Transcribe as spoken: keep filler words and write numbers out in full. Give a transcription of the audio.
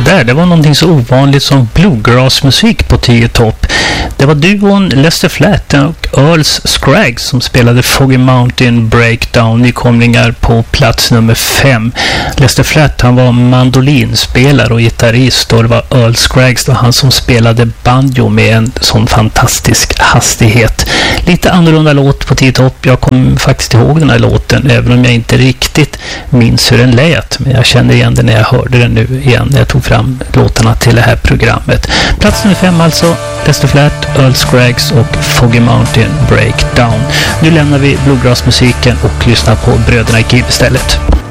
där, det var någonting så ovanligt som bluegrassmusik på tio topp. Det var duon Lester Flatt och Earls Scraggs som spelade Foggy Mountain Breakdown, nykomlingar på plats nummer fem. Lester Flatt, han var mandolinspelare och gitarrist, och det var Earl Scraggs, han som spelade banjo med en sån fantastisk hastighet. Lite annorlunda låt på tio topp. Jag kommer faktiskt ihåg den här låten, även om jag inte riktigt minns hur den lät, men jag kände igen den när jag hörde den nu igen när jag tog fram låtarna till det här programmet. Plats nummer fem alltså, Lester Flatt, Earl Scraggs och Foggy Mountain Breakdown. Nu lämnar vi bluegrassmusiken och lyssnar på bröderna Gibb istället.